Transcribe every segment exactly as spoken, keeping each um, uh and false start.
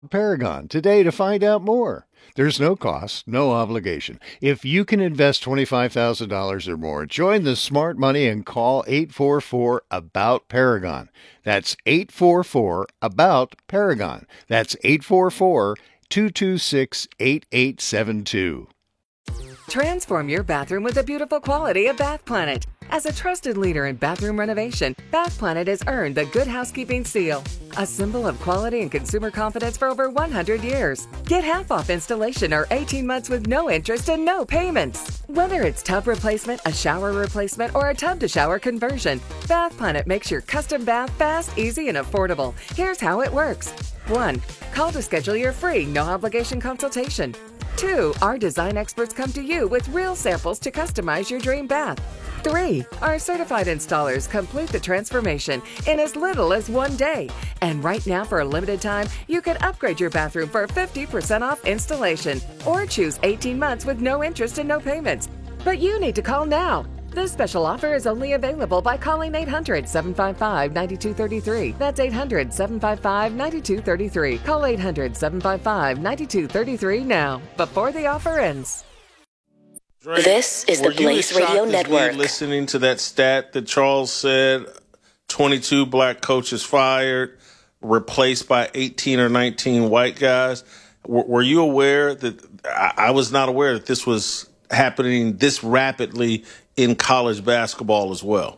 Paragon today to find out more. There's no cost, no obligation. If you can invest twenty-five thousand dollars or more, join the smart money and call eight four four about Paragon. That's eight four four about Paragon. That's eight four four, two two six, eight eight seven two. Transform your bathroom with the beautiful quality of Bath Planet. As a trusted leader in bathroom renovation, Bath Planet has earned the Good Housekeeping seal, a symbol of quality and consumer confidence for over one hundred years. Get half off installation or eighteen months with no interest and no payments. Whether it's tub replacement, a shower replacement, or a tub-to-shower conversion, Bath Planet makes your custom bath fast, easy, and affordable. Here's how it works. one. Call to schedule your free, no-obligation consultation. two. Our design experts come to you with real samples to customize your dream bath. three. Our certified installers complete the transformation in as little as one day. And right now, for a limited time, you can upgrade your bathroom for fifty percent off installation or choose eighteen months with no interest and no payments. But you need to call now. This special offer is only available by calling eight hundred, seven five five, nine two three three. That's eight hundred, seven five five, nine two three three. Call eight hundred, seven five five, nine two three three now, before the offer ends. Drake, this is the Blaze Radio Network. Listening to that stat that Charles said, twenty-two black coaches fired, replaced by eighteen or nineteen white guys. W- were you aware that I-, I was not aware that this was happening this rapidly in college basketball as well?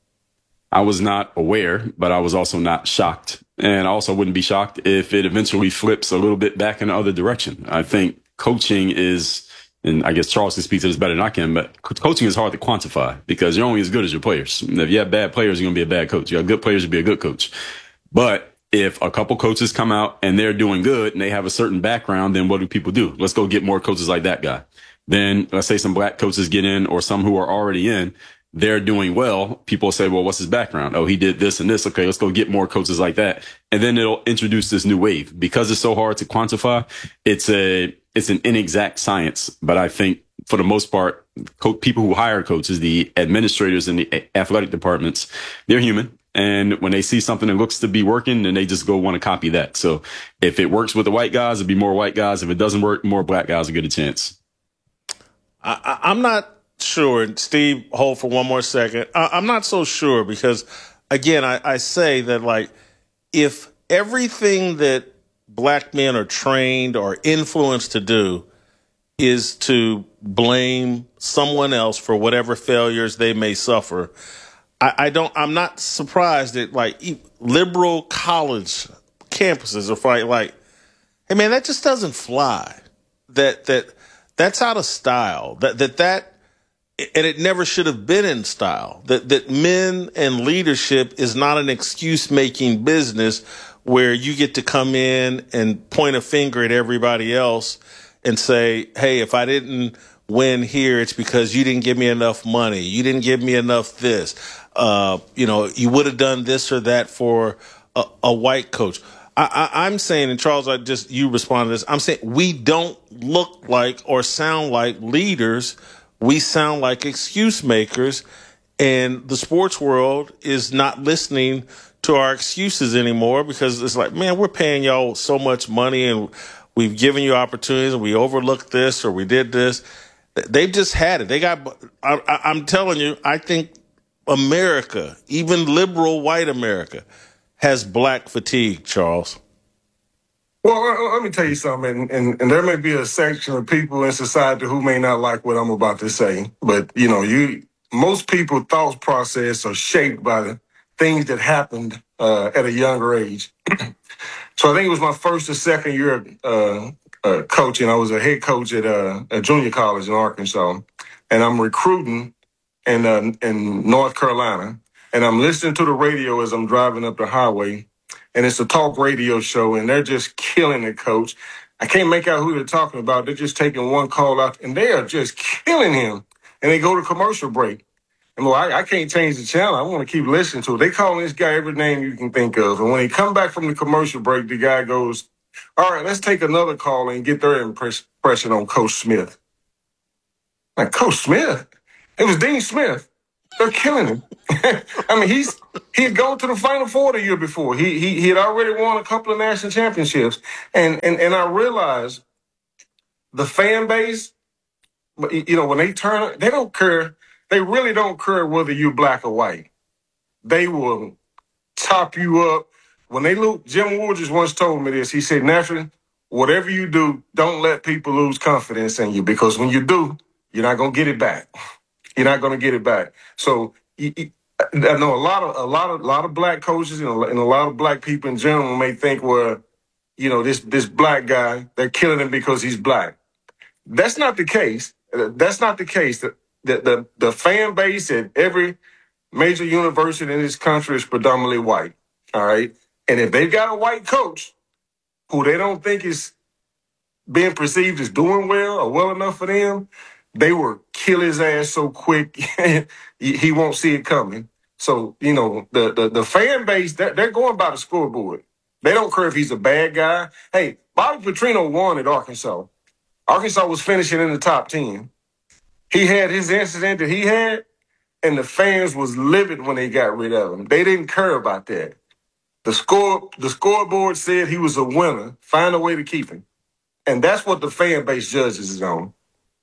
I was not aware, but I was also not shocked. And I also wouldn't be shocked if it eventually flips a little bit back in the other direction. I think coaching is, and I guess Charles can speak to this better than I can, but coaching is hard to quantify because you're only as good as your players. If you have bad players, you're going to be a bad coach. You have good players, you'll be a good coach. But if a couple coaches come out and they're doing good and they have a certain background, then what do people do? Let's go get more coaches like that guy. Then let's say some black coaches get in or some who are already in, they're doing well. People say, well, what's his background? Oh, he did this and this. Okay, let's go get more coaches like that. And then it'll introduce this new wave. Because it's so hard to quantify, it's a it's an inexact science. But I think for the most part, co- people who hire coaches, the administrators in the athletic departments, they're human. And when they see something that looks to be working, then they just go want to copy that. So if it works with the white guys, it'll be more white guys. If it doesn't work, more black guys will get a chance. I, I'm not sure. Steve, hold for one more second. I, I'm not so sure because, again, I, I say that, like, if everything that black men are trained or influenced to do is to blame someone else for whatever failures they may suffer, I, I don't. I'm not surprised that, like, liberal college campuses are fighting, like, hey, man, that just doesn't fly. That that. That's out of style. That that that, and it never should have been in style. That that men and leadership is not an excuse-making business where you get to come in and point a finger at everybody else and say, "Hey, if I didn't win here, it's because you didn't give me enough money. You didn't give me enough this. Uh, you know, you would have done this or that for a, a white coach." I, I, I'm saying, and Charles, I just, you respond to this. I'm saying we don't look like or sound like leaders. We sound like excuse makers, and the sports world is not listening to our excuses anymore because it's like, man, we're paying y'all so much money and we've given you opportunities and we overlooked this or we did this. They've just had it. They got, I, I, I'm telling you, I think America, even liberal white America, has black fatigue, Charles. Well, let me tell you something, and, and, and there may be a section of people in society who may not like what I'm about to say, but, you know, you most people's thought process are shaped by the things that happened uh, at a younger age. So I think it was my first or second year uh, uh, coaching. I was a head coach at uh, a junior college in Arkansas, and I'm recruiting in, uh, in North Carolina. And I'm listening to the radio as I'm driving up the highway, and it's a talk radio show, and they're just killing it, coach. I can't make out who they're talking about. They're just taking one call out, and they are just killing him. And they go to commercial break. And well, I, I can't change the channel. I want to keep listening to it. They calling this guy every name you can think of. And when he come back from the commercial break, the guy goes, all right, let's take another call and get their impress- impression on Coach Smith. Like, Coach Smith? It was Dean Smith. They're killing him. I mean, he's he had gone to the Final Four the year before. He he he had already won a couple of national championships, and and and I realized the fan base, you know, when they turn, they don't care. They really don't care whether you're black or white. They will top you up. When they lose, Jim Woods once told me this. He said, naturally, whatever you do, don't let people lose confidence in you, because when you do, you're not gonna get it back. You're not gonna get it back. So you, you, I know a lot of a lot of a lot of black coaches and a, and a lot of black people in general may think, well, you know, this this black guy, they're killing him because he's black. That's not the case. That's not the case. The the the, the fan base at every major university in this country is predominantly white. All right. And if they've got a white coach who they don't think is being perceived as doing well or well enough for them, they will kill his ass so quick he won't see it coming. So, you know, the the, the fan base, they're, they're going by the scoreboard. They don't care if he's a bad guy. Hey, Bobby Petrino won at Arkansas. Arkansas was finishing in the top ten. He had his incident that he had, and the fans was livid when they got rid of him. They didn't care about that. The score, the scoreboard said he was a winner. Find a way to keep him. And that's what the fan base judges is on.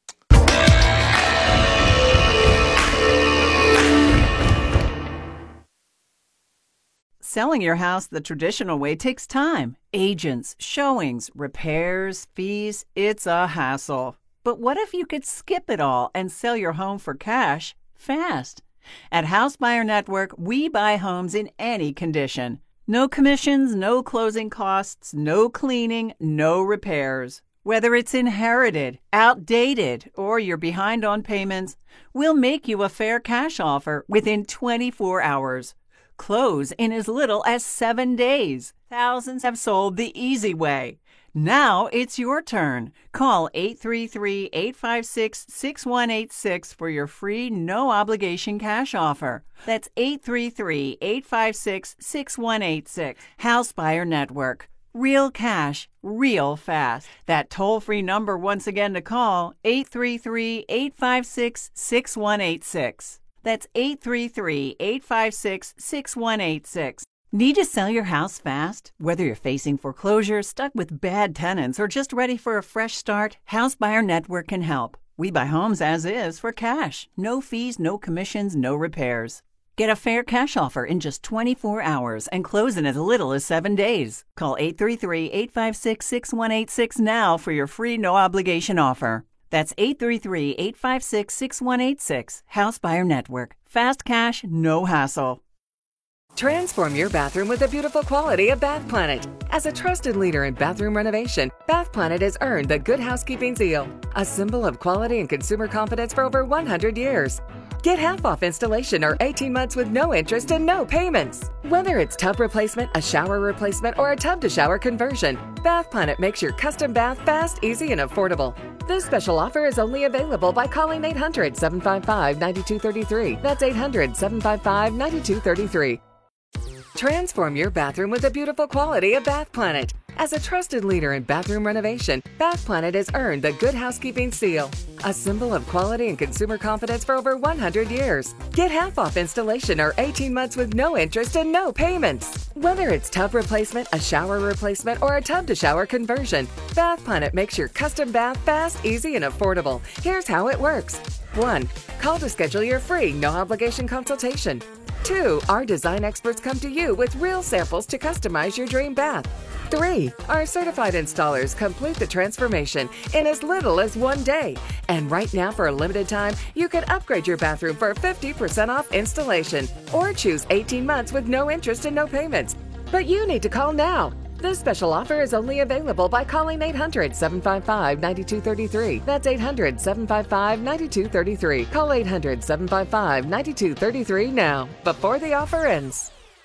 Selling your house the traditional way takes time. Agents, showings, repairs, fees. It's a hassle. But what if you could skip it all and sell your home for cash fast? At House Buyer Network, we buy homes in any condition. No commissions, no closing costs, no cleaning, no repairs. Whether it's inherited, outdated, or you're behind on payments, we'll make you a fair cash offer within twenty-four hours. Close in as little as seven days. Thousands have sold the easy way. Now it's your turn. Call eight three three, eight five six, six one eight six for your free no-obligation cash offer. That's eight three three, eight five six, six one eight six. House Buyer Network. Real cash, real fast. That toll-free number once again to call, eight three three, eight five six, six one eight six. That's eight three three, eight five six, six one eight six. Need to sell your house fast? Whether you're facing foreclosure, stuck with bad tenants, or just ready for a fresh start, House Buyer Network can help. We buy homes as is for cash. No fees, no commissions, no repairs. Get a fair cash offer in just twenty-four hours and close in as little as seven days. Call eight three three, eight five six, six one eight six now for your free no-obligation offer. That's eight three three, eight five six, six one eight six. House Buyer Network. Fast cash, no hassle. Transform your bathroom with the beautiful quality of Bath Planet. As a trusted leader in bathroom renovation, Bath Planet has earned the Good Housekeeping Seal, a symbol of quality and consumer confidence for over one hundred years. Get half off installation or eighteen months with no interest and no payments. Whether it's tub replacement, a shower replacement, or a tub-to-shower conversion, Bath Planet makes your custom bath fast, easy, and affordable. This special offer is only available by calling eight hundred, seven five five, nine two three three. That's eight hundred, seven five five, nine two three three. Transform your bathroom with the beautiful quality of Bath Planet. As a trusted leader in bathroom renovation, Bath Planet has earned the Good Housekeeping Seal, a symbol of quality and consumer confidence for over one hundred years. Get half off installation or eighteen months with no interest and no payments. Whether it's tub replacement, a shower replacement, or a tub-to-shower conversion, Bath Planet makes your custom bath fast, easy, and affordable. Here's how it works. one. Call to schedule your free no-obligation consultation. two. Our design experts come to you with real samples to customize your dream bath. three. Our certified installers complete the transformation in as little as one day. And right now, for a limited time, you can upgrade your bathroom for fifty percent off installation or choose eighteen months with no interest and no payments. But you need to call now. This special offer is only available by calling eight hundred, seven five five, nine two three three. That's eight hundred, seven five five, nine two three three. Call eight hundred, seven five five, nine two three three now, before the offer ends.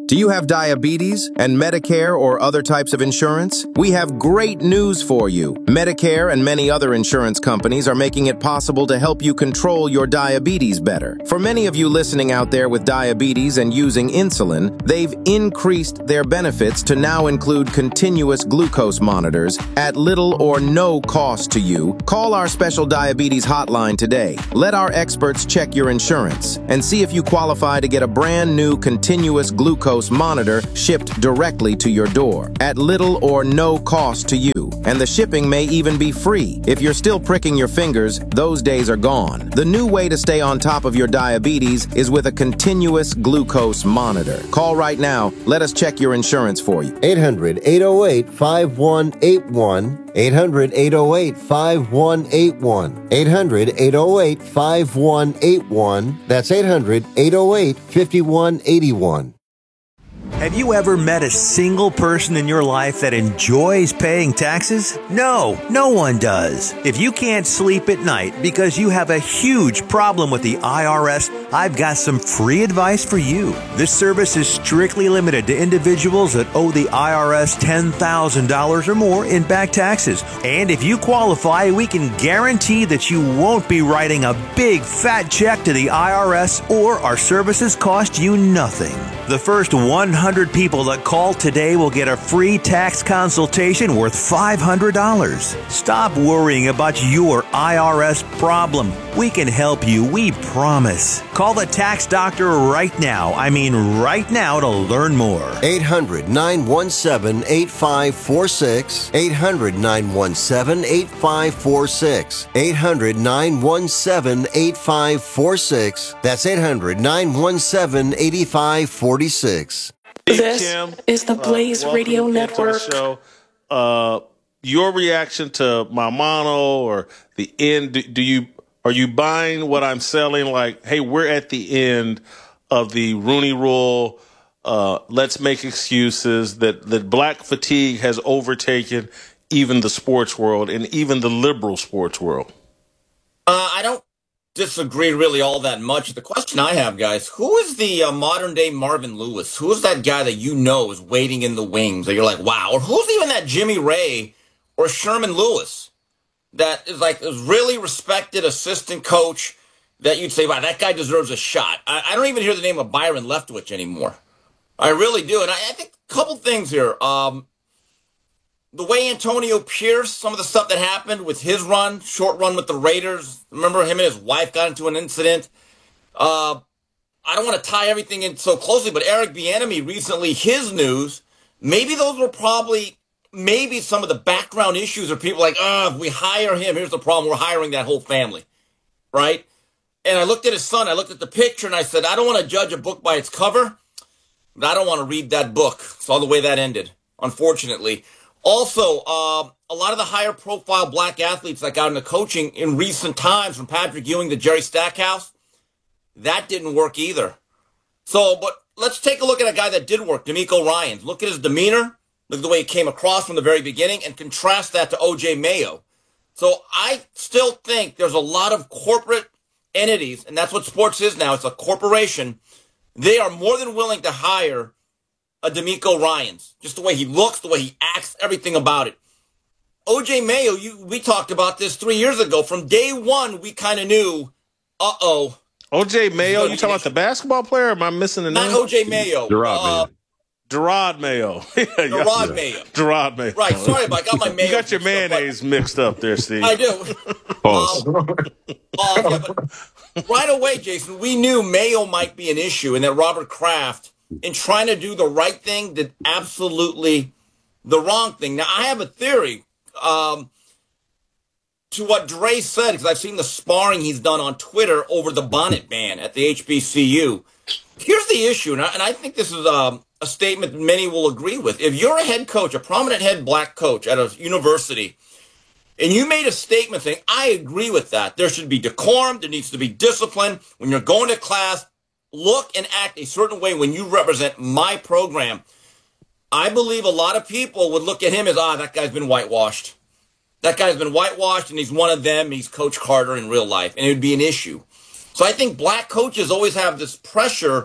Do you have diabetes and Medicare or other types of insurance? We have great news for you. Medicare and many other insurance companies are making it possible to help you control your diabetes better. For many of you listening out there with diabetes and using insulin, they've increased their benefits to now include continuous glucose monitors at little or no cost to you. Call our special diabetes hotline today. Let our experts check your insurance and see if you qualify to get a brand new continuous glucose monitor shipped directly to your door at little or no cost to you. And the shipping may even be free. If you're still pricking your fingers, those days are gone. The new way to stay on top of your diabetes is with a continuous glucose monitor. Call right now. Let us check your insurance for you. eight hundred, eight oh eight, five one eight one. eight hundred, eight oh eight, five one eight one. eight hundred, eight oh eight, five one eight one. That's eight hundred, eight oh eight, five one eight one. Have you ever met a single person in your life that enjoys paying taxes? No, no one does. If you can't sleep at night because you have a huge problem with the I R S, I've got some free advice for you. This service is strictly limited to individuals that owe the I R S ten thousand dollars or more in back taxes. And if you qualify, we can guarantee that you won't be writing a big fat check to the I R S, or our services cost you nothing. The first one hundred people that call today will get a free tax consultation worth five hundred dollars. Stop worrying about your I R S problem. We can help you, we promise. Call the tax doctor right now. I mean right now to learn more. eight hundred, nine one seven, eight five four six. eight hundred, nine one seven, eight five four six. eight hundred, nine one seven, eight five four six. That's eight hundred, nine one seven, eight five four six. This Kim, is the Blaze uh, Radio welcome to the Network. show. Uh, your reaction to my mono or the end? Do, do you are you buying what I'm selling? Like, hey, we're at the end of the Rooney Rule. Uh, let's make excuses. That that black fatigue has overtaken even the sports world and even the liberal sports world. Uh, I don't disagree really all that much. The question I have, guys, who is the uh, modern day Marvin Lewis? Who is that guy that you know is waiting in the wings that you're like, wow? Or who's even that Jimmy Ray or Sherman Lewis that is like a really respected assistant coach that you'd say, wow, that guy deserves a shot? I, I don't even hear the name of Byron Leftwich anymore. I really do. And I, I think a couple things here. Um, The way Antonio Pierce, some of the stuff that happened with his run, short run with the Raiders. Remember him and his wife got into an incident. Uh, I don't want to tie everything in so closely, but Eric Bieniemy recently, his news, maybe those were probably, maybe some of the background issues are people like, oh, if we hire him, here's the problem, we're hiring that whole family, right? And I looked at his son, I looked at the picture, and I said, I don't want to judge a book by its cover, but I don't want to read that book. Saw the way that ended, unfortunately. Also, uh, a lot of the higher profile black athletes that got into coaching in recent times, from Patrick Ewing to Jerry Stackhouse, that didn't work either. So, but let's take a look at a guy that did work, D'Amico Ryans. Look at his demeanor, look at the way he came across from the very beginning, and contrast that to O J Mayo. So I still think there's a lot of corporate entities, and that's what sports is now. It's a corporation. They are more than willing to hire a D'Amico Ryans, just the way he looks, the way he acts, everything about it. O J Mayo, you, we talked about this three years ago. From day one, we kind of knew, uh-oh. O J Mayo, you talking about the basketball player, or am I missing the name? Not O J Mayo. Gerard uh, Mayo. Gerard Mayo. Gerard yeah. Mayo. Gerard Mayo. Right, sorry, but I got my Mayo. You got your mayonnaise up, mixed up there, Steve. I do. Pause. Um, uh, yeah, but right away, Jason, we knew Mayo might be an issue, and that Robert Kraft, in trying to do the right thing, did absolutely the wrong thing. Now, I have a theory um, to what Dre said, because I've seen the sparring he's done on Twitter over the bonnet ban at the H B C U. Here's the issue, and I, and I think this is um, a statement many will agree with. If you're a head coach, a prominent head black coach at a university, and you made a statement saying, I agree with that, there should be decorum, there needs to be discipline. When you're going to class, look and act a certain way when you represent my program. I believe a lot of people would look at him as, ah, that guy's been whitewashed. That guy's been whitewashed, and he's one of them. He's Coach Carter in real life, and it would be an issue. So I think black coaches always have this pressure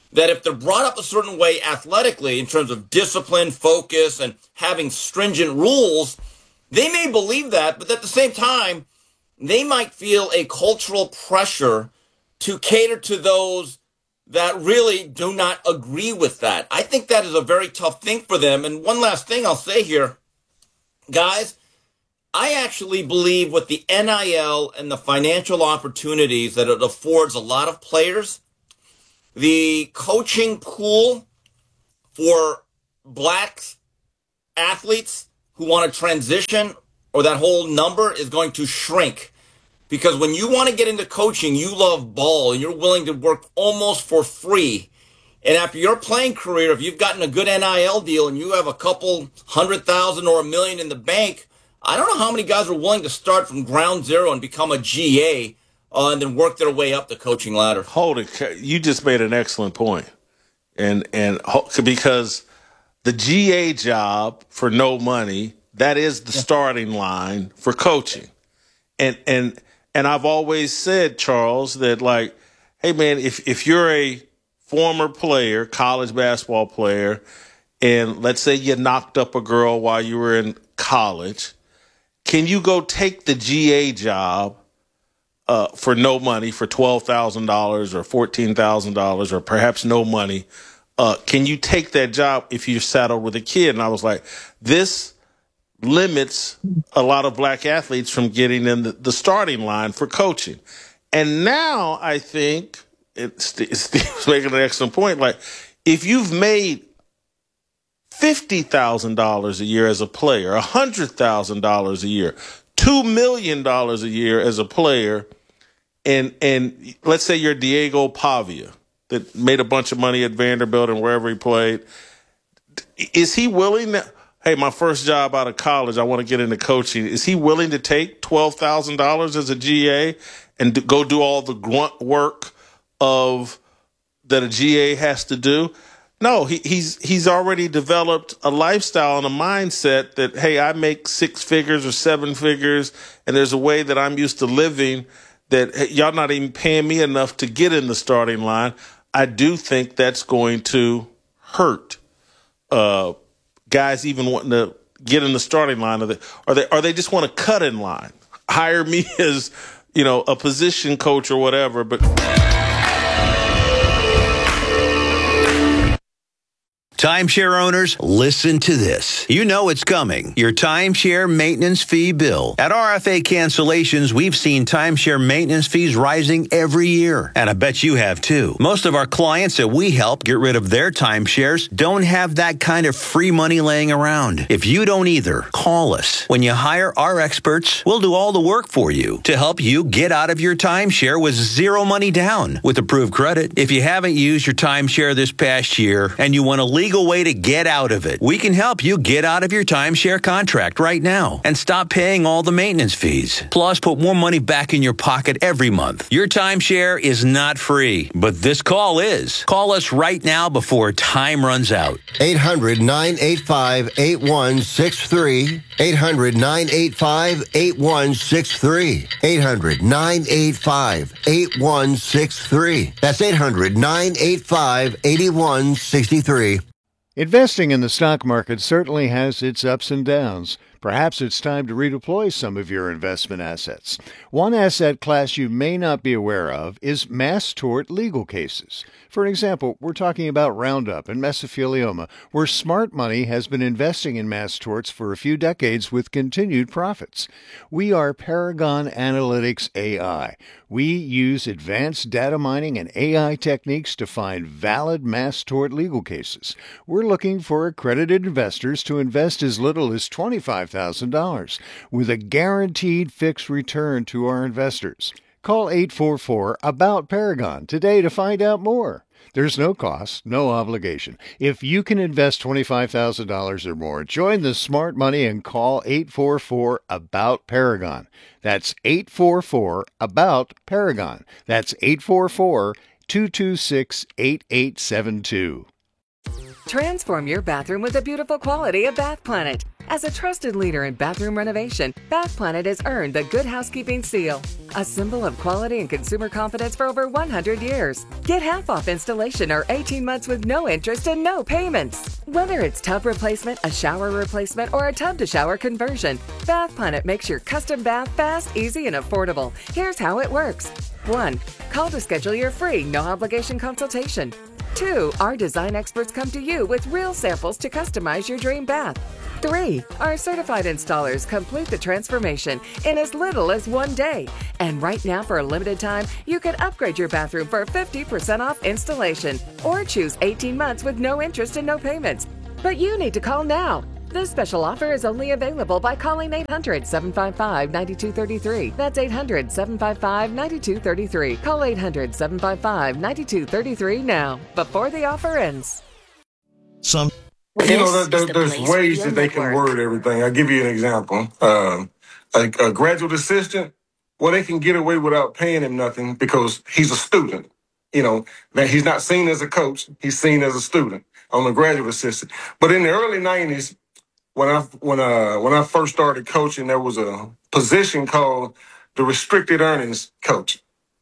that if they're brought up a certain way athletically in terms of discipline, focus, and having stringent rules, they may believe that, but at the same time, they might feel a cultural pressure to cater to those that really do not agree with that. I think that is a very tough thing for them. And one last thing I'll say here, guys, I actually believe with the N I L and the financial opportunities that it affords a lot of players, the coaching pool for black athletes who want to transition, or that whole number, is going to shrink. Because when you want to get into coaching, you love ball and you're willing to work almost for free. And after your playing career, if you've gotten a good N I L deal and you have a couple hundred thousand or a million in the bank, I don't know how many guys are willing to start from ground zero and become a G A uh, and then work their way up the coaching ladder. Hold it. You just made an excellent point. And, and because the G A job for no money, that is the starting line for coaching. And, and, and I've always said, Charles, that like, hey man, if, if you're a former player, college basketball player, and let's say you knocked up a girl while you were in college, can you go take the G A job uh, for no money, for twelve thousand dollars or fourteen thousand dollars or perhaps no money? Uh, can you take that job if you're saddled with a kid? And I was like, this limits a lot of black athletes from getting in the, the starting line for coaching. And now I think, it, Steve's making an excellent point, like if you've made fifty thousand dollars a year as a player, one hundred thousand dollars a year, two million dollars a year as a player, and and let's say you're Diego Pavia that made a bunch of money at Vanderbilt and wherever he played, is he willing to, hey, my first job out of college, I want to get into coaching, is he willing to take twelve thousand dollars as a G A and to go do all the grunt work of that a G A has to do? No, he, he's he's already developed a lifestyle and a mindset that, hey, I make six figures or seven figures, and there's a way that I'm used to living that, hey, y'all not even paying me enough to get in the starting line. I do think that's going to hurt uh, guys even wanting to get in the starting line. Or they, or they, or they just want to cut in line, hire me as, you know, a position coach or whatever, but... Timeshare owners, listen to this. You know it's coming. Your timeshare maintenance fee bill. At R F A Cancellations, we've seen timeshare maintenance fees rising every year. And I bet you have too. Most of our clients that we help get rid of their timeshares don't have that kind of free money laying around. If you don't either, call us. When you hire our experts, we'll do all the work for you to help you get out of your timeshare with zero money down with approved credit. If you haven't used your timeshare this past year and you want to leave legal way to get out of it. We can help you get out of your timeshare contract right now and stop paying all the maintenance fees. Plus, put more money back in your pocket every month. Your timeshare is not free, but this call is. Call us right now before time runs out. eight hundred, nine eight five, eight one six three. eight hundred, nine eight five, eight one six three. eight hundred, nine eight five, eight one six three. That's eight hundred, nine eight five, eight one six three. Investing in the stock market certainly has its ups and downs. Perhaps it's time to redeploy some of your investment assets. One asset class you may not be aware of is mass tort legal cases. For example, we're talking about Roundup and mesothelioma, where smart money has been investing in mass torts for a few decades with continued profits. We are Paragon Analytics A I. We use advanced data mining and A I techniques to find valid mass tort legal cases. We're looking for accredited investors to invest as little as twenty-five thousand dollars with a guaranteed fixed return to our investors. Call eight four four, A B O U T, Paragon today to find out more. There's no cost, no obligation. If you can invest twenty-five thousand dollars or more, join the smart money and call eight four four, A B O U T, Paragon. That's eight four four, A B O U T, Paragon. That's eight four four, two two six, eight eight seven two. Transform your bathroom with the beautiful quality of Bath Planet. As a trusted leader in bathroom renovation, Bath Planet has earned the Good Housekeeping seal, a symbol of quality and consumer confidence for over one hundred years. Get half off installation or eighteen months with no interest and no payments. Whether it's tub replacement, a shower replacement, or a tub-to-shower conversion, Bath Planet makes your custom bath fast, easy, and affordable. Here's how it works. one. Call to schedule your free, no-obligation consultation. two. Our design experts come to you with real samples to customize your dream bath. three. Our certified installers complete the transformation in as little as one day. And right now, for a limited time, you can upgrade your bathroom for fifty percent off installation or choose eighteen months with no interest and no payments. But you need to call now. This special offer is only available by calling eight hundred, seven five five, nine two three three. That's eight hundred, seven five five, nine two three three. Call eight hundred, seven five five, nine two three three now, before the offer ends. Some, you know, there, there, there's ways that they can word everything. I'll give you an example. Um, a, a graduate assistant, well, they can get away without paying him nothing because he's a student. You know, that he's not seen as a coach. He's seen as a student on the graduate assistant. But in the early nineties, When I when uh when I first started coaching, there was a position called the restricted earnings coach,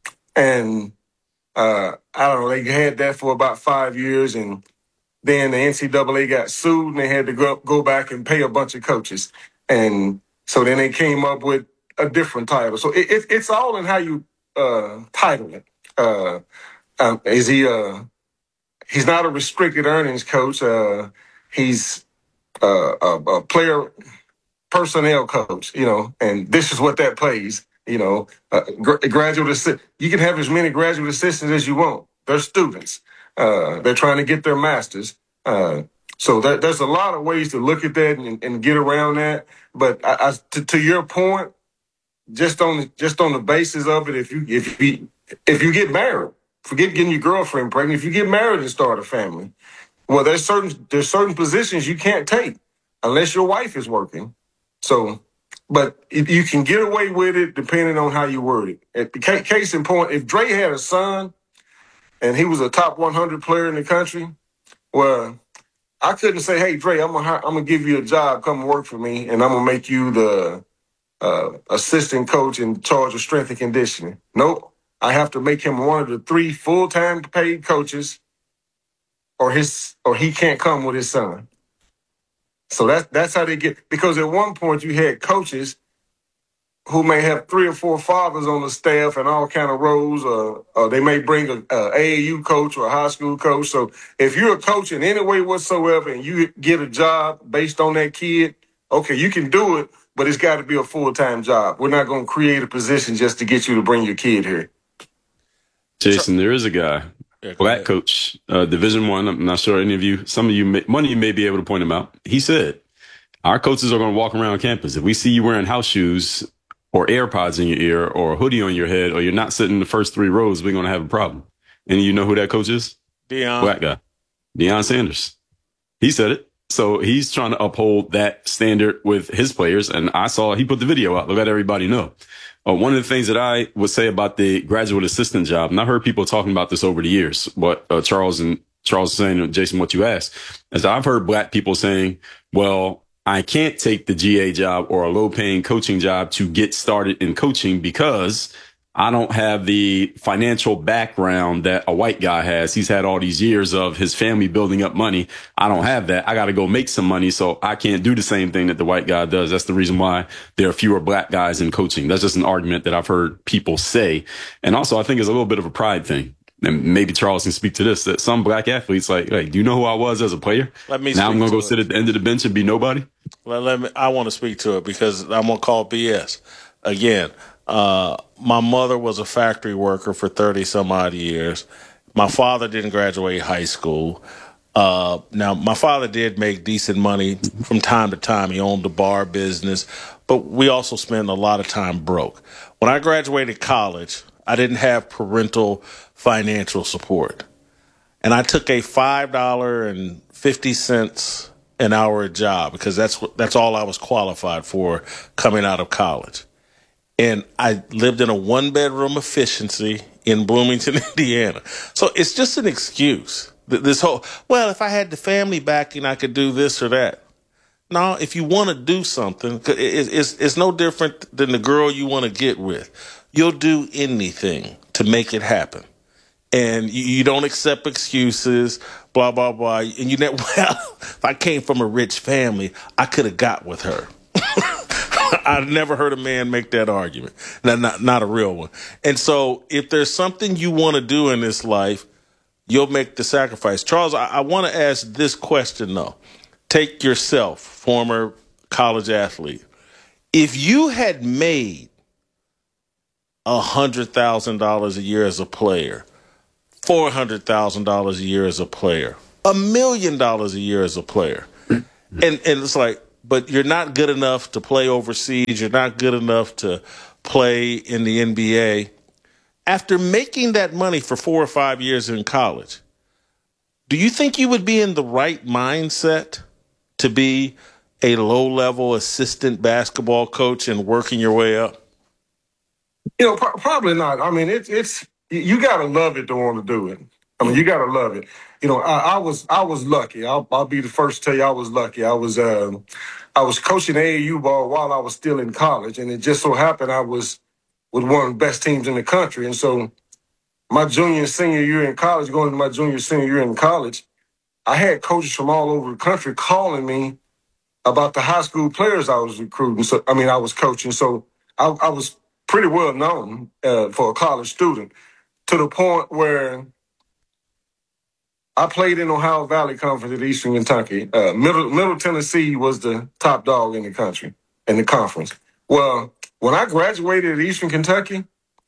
and uh I don't know, they had that for about five years, and then the N C double A got sued, and they had to go go back and pay a bunch of coaches, and so then they came up with a different title. So it, it it's all in how you uh title it. Uh, um, is he uh he's not a restricted earnings coach? Uh, he's Uh, a, a player personnel coach, you know, and this is what that plays, you know, uh, gra- graduate assistant. You can have as many graduate assistants as you want. They're students. Uh, they're trying to get their masters. Uh, so there, there's a lot of ways to look at that and, and get around that. But I, I, to, to your point, just on just on the basis of it, if you if you if you get married, forget getting your girlfriend pregnant. If you get married and start a family, well, there's certain there's certain positions you can't take unless your wife is working. So, but if you can get away with it depending on how you word it. Case in point, if Dre had a son and he was a top one hundred player in the country, well, I couldn't say, "Hey, Dre, I'm gonna I'm gonna give you a job, come work for me, and I'm gonna make you the uh, assistant coach in charge of strength and conditioning." Nope, I have to make him one of the three full time paid coaches, or his or he can't come with his son. So that's that's how they get, because at one point you had coaches who may have three or four fathers on the staff and all kind of roles, or, or they may bring a, a A A U coach or a high school coach. So if you're a coach in any way whatsoever and you get a job based on that kid, okay, you can do it, but it's got to be a full-time job. We're not going to create a position just to get you to bring your kid here. Jason, there is a guy, black coach, uh, Division One. I'm not sure any of you, some of you, may, one of you may be able to point him out. He said, our coaches are going to walk around campus. If we see you wearing house shoes or AirPods in your ear or a hoodie on your head, or you're not sitting in the first three rows, we're going to have a problem. And you know who that coach is? Deion. Black guy. Deion Sanders. He said it. So he's trying to uphold that standard with his players. And I saw, he put the video out to let everybody know. Uh, one of the things that I would say about the graduate assistant job, and I heard people talking about this over the years, what uh, Charles and Charles is saying, Jason, what you asked, is I've heard black people saying, well, I can't take the G A job or a low paying coaching job to get started in coaching because I don't have the financial background that a white guy has. He's had all these years of his family building up money. I don't have that. I got to go make some money, so I can't do the same thing that the white guy does. That's the reason why there are fewer black guys in coaching. That's just an argument that I've heard people say. And also, I think it's a little bit of a pride thing. And maybe Charles can speak to this, that some black athletes like, hey, do you know who I was as a player? Let me now I'm going to go it. sit at the end of the bench and be nobody. Well, let me, I want to speak to it because I'm going to call B S. Again, uh, my mother was a factory worker for thirty some odd years. My father didn't graduate high school. Uh, now, my father did make decent money from time to time. He owned a bar business, but we also spent a lot of time broke. When I graduated college, I didn't have parental financial support. And I took a five dollars and fifty cents an hour job because that's what, that's all I was qualified for coming out of college. And I lived in a one bedroom efficiency in Bloomington, Indiana. So it's just an excuse. This whole, well, if I had the family backing, I could do this or that. No, if you want to do something, it's, it's no different than the girl you want to get with. You'll do anything to make it happen. And you, you don't accept excuses, blah, blah, blah. And you know, well, if I came from a rich family, I could have got with her. I've never heard a man make that argument. Not, not, not a real one. And so if there's something you want to do in this life, you'll make the sacrifice. Charles, I, I want to ask this question, though. Take yourself, former college athlete. If you had made one hundred thousand dollars a year as a player, four hundred thousand dollars a year as a player, a million dollars a year as a player, and, and it's like, but you're not good enough to play overseas, you're not good enough to play in the N B A. After making that money for four or five years in college, do you think you would be in the right mindset to be a low-level assistant basketball coach and working your way up? You know, pro- probably not. I mean, it's it's you got to love it to want to do it. I mean, you got to love it. You know, I, I was I was lucky. I'll, I'll be the first to tell you I was lucky. I was um, I was coaching A A U ball while I was still in college, and it just so happened I was with one of the best teams in the country. And so, my junior and senior year in college, going into my junior senior year in college, I had coaches from all over the country calling me about the high school players I was recruiting. So, I mean, I was coaching. So I, I was pretty well known uh, for a college student, to the point where I played in Ohio Valley Conference at Eastern Kentucky. Uh, Middle, Middle Tennessee was the top dog in the country, in the conference. Well, when I graduated at Eastern Kentucky,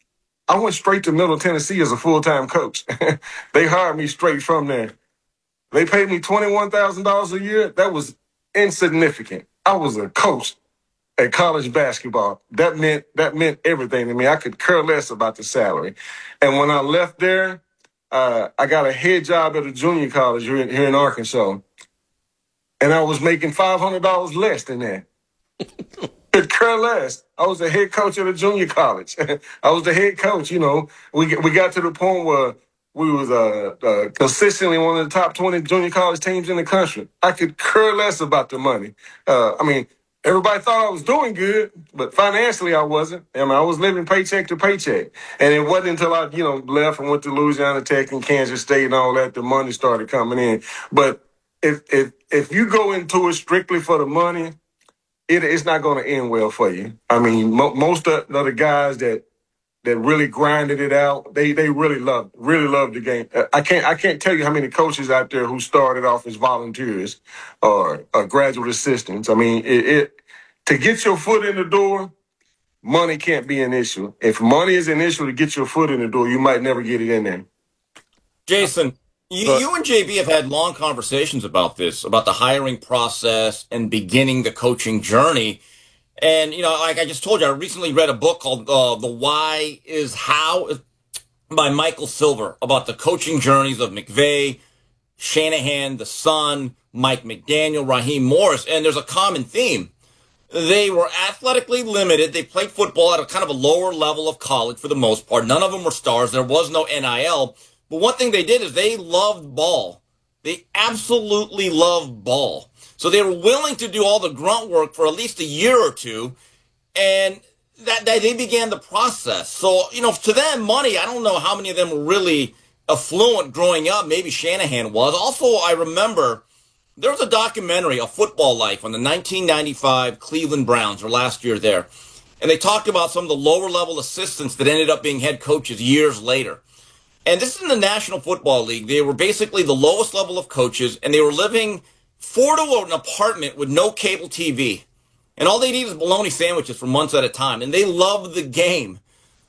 I went straight to Middle Tennessee as a full-time coach. They hired me straight from there. They paid me twenty-one thousand dollars a year. That was insignificant. I was a coach at college basketball. That meant that meant everything to me. I could care less about the salary. And when I left there, uh, I got a head job at a junior college here in, here in Arkansas. And I was making five hundred dollars less than that. Could care less. I was the head coach at a junior college. I was the head coach. You know, we we got to the point where we was uh, uh, consistently one of the top twenty junior college teams in the country. I could care less about the money. Uh, I mean, everybody thought I was doing good, but financially I wasn't. I mean, I was living paycheck to paycheck. And it wasn't until I, you know, left and went to Louisiana Tech and Kansas State and all that, the money started coming in. But if if if you go into it strictly for the money, it, it's not going to end well for you. I mean, mo- most of the guys that that really grinded it out, they they really loved really loved the game. I can't I can't tell you how many coaches out there who started off as volunteers or, or graduate assistants. I mean, it, it to get your foot in the door, money can't be an issue. If money is an issue to get your foot in the door, you might never get it in there. Jason, you, you and J B have had long conversations about this, about the hiring process and beginning the coaching journey. And, you know, like I just told you, I recently read a book called uh, The Why is How by Michael Silver about the coaching journeys of McVay, Shanahan, the son, Mike McDaniel, Raheem Morris. And there's a common theme. They were athletically limited. They played football at a kind of a lower level of college for the most part. None of them were stars. There was no N I L. But one thing they did is they loved ball. They absolutely loved ball. So they were willing to do all the grunt work for at least a year or two, and that, that they began the process. So, you know, to them, money, I don't know how many of them were really affluent growing up. Maybe Shanahan was. Also, I remember there was a documentary, A Football Life, on the nineteen ninety-five Cleveland Browns, or last year there, and they talked about some of the lower-level assistants that ended up being head coaches years later. And this is in the National Football League. They were basically the lowest level of coaches, and they were living four to an apartment with no cable T V. And all they need is bologna sandwiches for months at a time. And they love the game.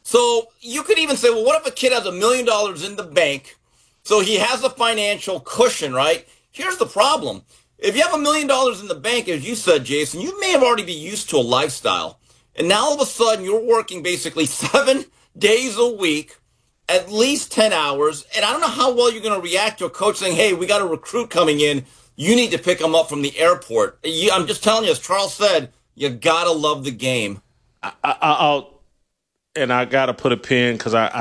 So you could even say, well, what if a kid has a million dollars in the bank? So he has a financial cushion, right? Here's the problem. If you have a million dollars in the bank, as you said, Jason, you may have already been used to a lifestyle. And now all of a sudden you're working basically seven days a week, at least ten hours. And I don't know how well you're going to react to a coach saying, hey, we got a recruit coming in. You need to pick him up from the airport. You, I'm just telling you, as Charles said, you got to love the game. I, I, I'll, and I got to put a pin because I, I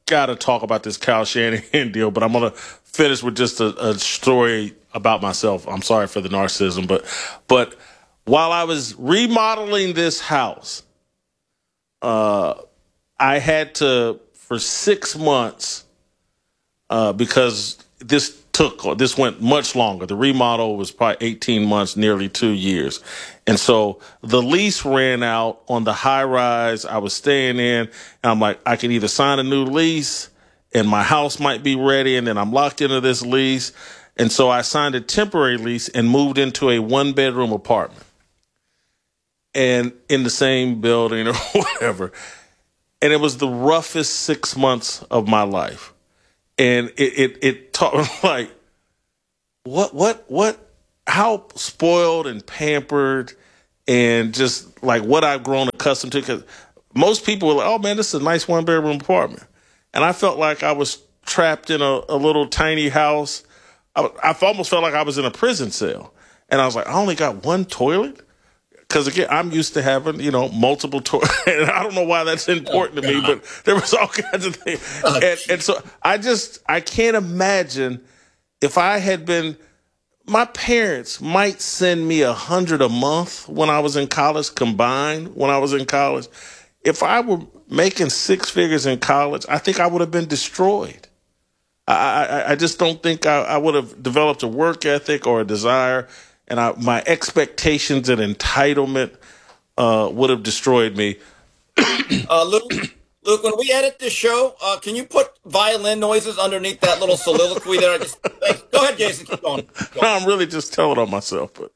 got to talk about this Kyle Shanahan deal, but I'm going to finish with just a, a story about myself. I'm sorry for the narcissism, but but while I was remodeling this house, uh, I had to, for six months, uh, because this took, this went much longer. The remodel was probably eighteen months, nearly two years. And so the lease ran out on the high rise I was staying in. And I'm like, I can either sign a new lease and my house might be ready, and then I'm locked into this lease. And so I signed a temporary lease and moved into a one bedroom apartment, and in the same building or whatever. And it was the roughest six months of my life. And it, it, it taught like, what, what, what, how spoiled and pampered and just like what I've grown accustomed to. Because most people were like, oh man, this is a nice one bedroom apartment. And I felt like I was trapped in a, a little tiny house. I, I almost felt like I was in a prison cell. And I was like, I only got one toilet? Because, again, I'm used to having, you know, multiple toilets. And I don't know why that's important to me, but there was all kinds of things. And, and so I just, I can't imagine if I had been, my parents might send me a hundred a month when I was in college, combined when I was in college. If I were making six figures in college, I think I would have been destroyed. I, I, I just don't think I, I would have developed a work ethic or a desire. And I, my expectations and entitlement uh, would have destroyed me. uh, Luke, Luke, when we edit this show, uh, can you put violin noises underneath that little soliloquy there? I just, thanks. Go ahead, Jason. Keep going. Keep going. No, I'm really just telling on myself. But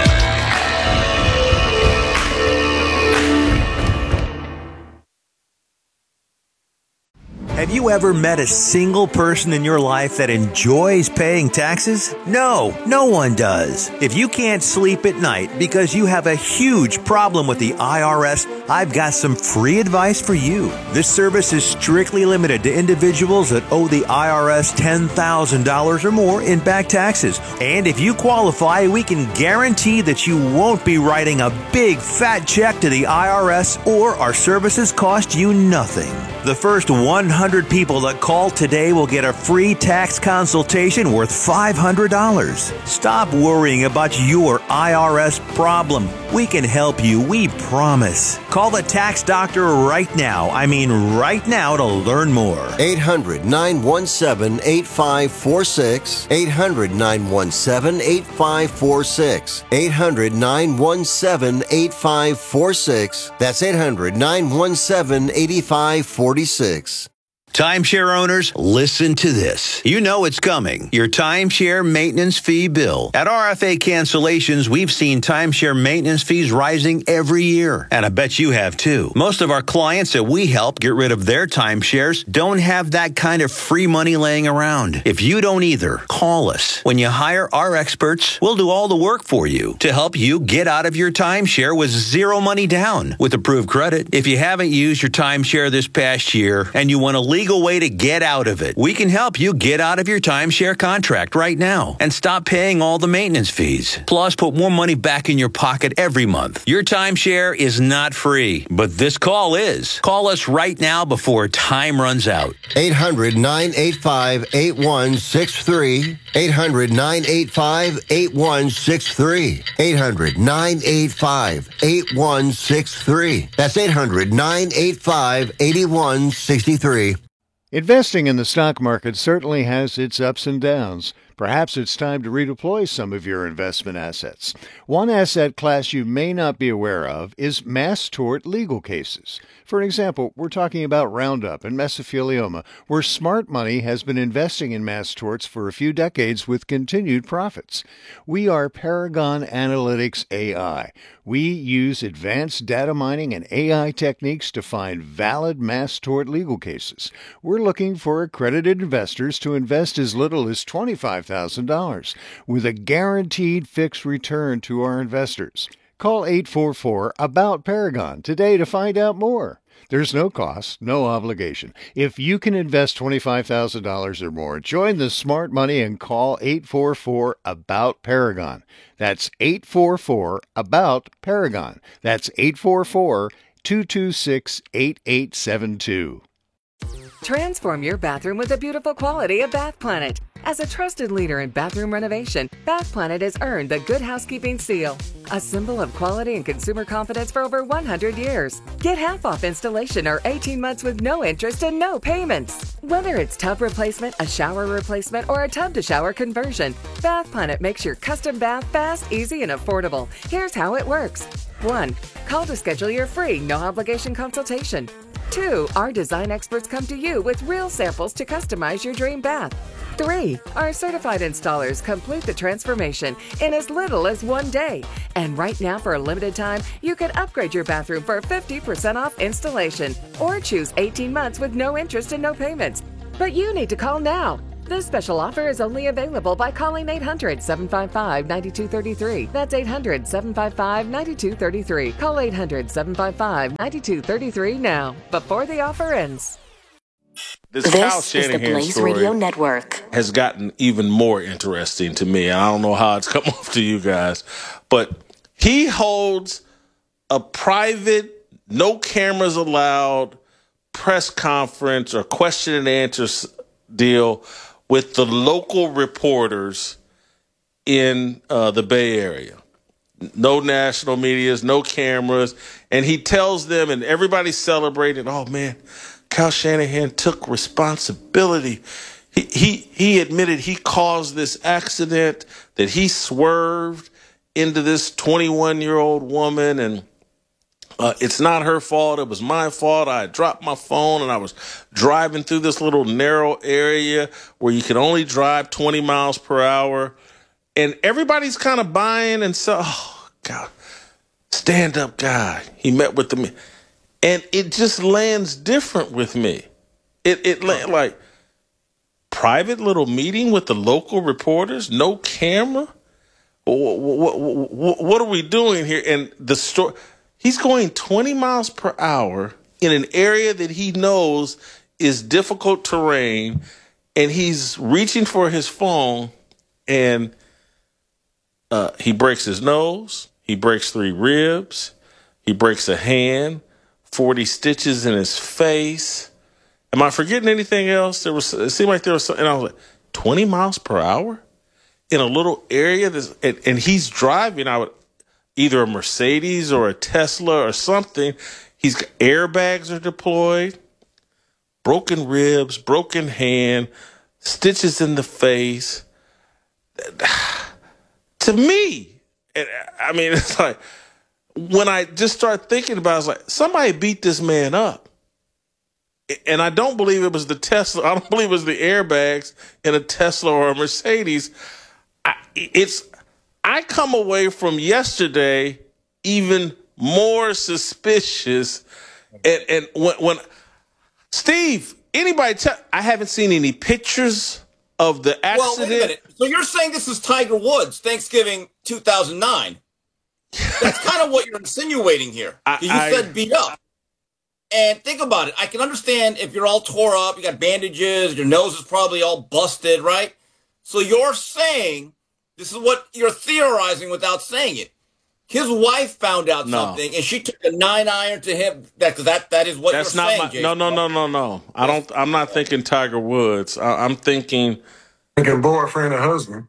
Have you ever met a single person in your life that enjoys paying taxes? No, no one does. If you can't sleep at night because you have a huge problem with the I R S, I've got some free advice for you. This service is strictly limited to individuals that owe the I R S ten thousand dollars or more in back taxes. And if you qualify, we can guarantee that you won't be writing a big fat check to the I R S, or our services cost you nothing. The first one hundred people that call today will get a free tax consultation worth five hundred dollars. Stop worrying about your I R S problem. We can help you, we promise. Call the tax doctor right now. I mean right now to learn more. eight hundred, nine one seven, eight five four six. eight hundred, nine one seven, eight five four six. eight hundred, nine one seven, eight five four six. That's eight hundred, nine one seven, eight five four six. Timeshare owners, listen to this. You know it's coming. Your timeshare maintenance fee bill. At R F A Cancellations, we've seen timeshare maintenance fees rising every year. And I bet you have too. Most of our clients that we help get rid of their timeshares don't have that kind of free money laying around. If you don't either, call us. When you hire our experts, we'll do all the work for you to help you get out of your timeshare with zero money down with approved credit. If you haven't used your timeshare this past year and you want to leave way to get out of it, we can help you get out of your timeshare contract right now and stop paying all the maintenance fees. Plus, put more money back in your pocket every month. Your timeshare is not free, but this call is. Call us right now before time runs out. eight hundred, nine eight five, eight one six three. eight hundred, nine eight five, eight one six three. eight hundred, nine eight five, eight one six three. That's eight hundred, nine eight five, eight one six three. Investing in the stock market certainly has its ups and downs. Perhaps it's time to redeploy some of your investment assets. One asset class you may not be aware of is mass tort legal cases. For example, we're talking about Roundup and mesothelioma, where smart money has been investing in mass torts for a few decades with continued profits. We are Paragon Analytics A I. We use advanced data mining and A I techniques to find valid mass tort legal cases. We're looking for accredited investors to invest as little as twenty-five thousand dollars, with a guaranteed fixed return to our investors. Call eight four four, ABOUT Paragon today to find out more. There's no cost, no obligation. If you can invest twenty-five thousand dollars or more, join the smart money and call eight four four, ABOUT Paragon. That's eight four four, ABOUT Paragon. That's eight four four, two two six, eight eight seven two. Transform your bathroom with the beautiful quality of Bath Planet. As a trusted leader in bathroom renovation, Bath Planet has earned the Good Housekeeping seal, a symbol of quality and consumer confidence for over one hundred years. Get half off installation or eighteen months with no interest and no payments. Whether it's tub replacement, a shower replacement, or a tub-to-shower conversion, Bath Planet makes your custom bath fast, easy, and affordable. Here's how it works. one. Call to schedule your free, no-obligation consultation. two. Our design experts come to you with real samples to customize your dream bath. three. Our certified installers complete the transformation in as little as one day. And right now, for a limited time, you can upgrade your bathroom for fifty percent off installation or choose eighteen months with no interest and no payments. But you need to call now. This special offer is only available by calling eight hundred, seven five five, nine two three three. That's eight hundred, seven five five, nine two three three. Call eight hundred, seven five five, nine two three three now, before the offer ends. This, this Kyle is Shanahan the Blaze story Radio Network. Has gotten even more interesting to me. I don't know how it's come off to you guys, but he holds a private, no cameras allowed press conference or question and answer deal with the local reporters in uh, the Bay Area. No national medias, no cameras. And he tells them, and everybody's celebrating, oh, man, Kyle Shanahan took responsibility. He, he, he admitted he caused this accident, that he swerved into this twenty-one-year-old woman, and Uh, it's not her fault. It was my fault. I dropped my phone and I was driving through this little narrow area where you can only drive twenty miles per hour. And everybody's kind of buying and so, oh, God, stand up guy. He met with the, and it just lands different with me. It, it like private little meeting with the local reporters, no camera. What, what, what, what are we doing here? And the story, he's going twenty miles per hour in an area that he knows is difficult terrain, and he's reaching for his phone, and uh, he breaks his nose, he breaks three ribs, he breaks a hand, forty stitches in his face. Am I forgetting anything else? There was, it seemed like there was something, and I was like, twenty miles per hour in a little area, that's, and, and he's driving, I would, either a Mercedes or a Tesla or something. He's got airbags are deployed, broken ribs, broken hand, stitches in the face. To me, I mean, it's like when I just start thinking about it, it's like somebody beat this man up. And I don't believe it was the Tesla. I don't believe it was the airbags in a Tesla or a Mercedes. I, it's, I come away from yesterday even more suspicious. And, and when, when Steve, anybody tell, I haven't seen any pictures of the accident. Well, wait a minute. So you're saying this is Tiger Woods, Thanksgiving two thousand nine. That's kind of what you're insinuating here. I, you I, said beat up. And think about it. I can understand if you're all tore up, you got bandages, your nose is probably all busted, right? So you're saying, this is what you're theorizing without saying it. His wife found out no. something, and she took a nine iron to him. That that that is what That's you're not saying. My, Jason. no, no, no, no, no. I don't. I'm not thinking Tiger Woods. I, I'm thinking, thinking boyfriend or husband.